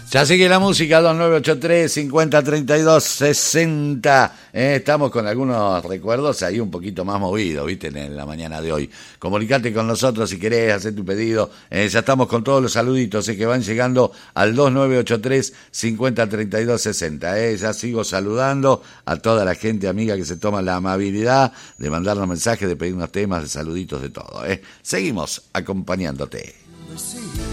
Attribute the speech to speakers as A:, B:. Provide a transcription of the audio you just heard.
A: Ya sigue la música, 2983 50 32 60. Estamos con algunos recuerdos ahí un poquito más movidos, ¿viste? En la mañana de hoy. Comunicate con nosotros si querés hacer tu pedido. Ya estamos con todos los saluditos que van llegando al 2983 50 32 60. Ya sigo saludando a toda la gente amiga que se toma la amabilidad de mandarnos mensajes, de pedirnos temas, de saluditos, de todo. Seguimos acompañándote.